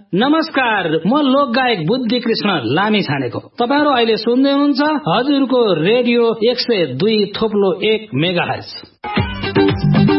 नमस्कार, म लोकगायक बुद्धि कृष्ण लामी छानेको। तपाईहरु अहिले सुन्दै हुनुहुन्छ हजुरको रेडियो 102.1 मेगाहर्ज।